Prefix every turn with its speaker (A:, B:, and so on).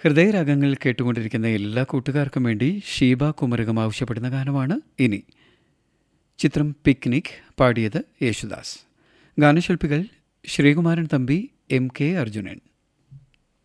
A: ഹൃദയരാഗങ്ങൾ കേട്ടുകൊണ്ടിരിക്കുന്ന എല്ലാ കൂട്ടുകാർക്കും വേണ്ടി ഷീബ കുമരകം ആവശ്യപ്പെടുന്ന ഗാനമാണ് ഇനി. ചിത്രം പിക്നിക്, പാടിയത് യേശുദാസ്. ഗാനശില്പികൾ Sreekumaran Thampi, M K Arjunan.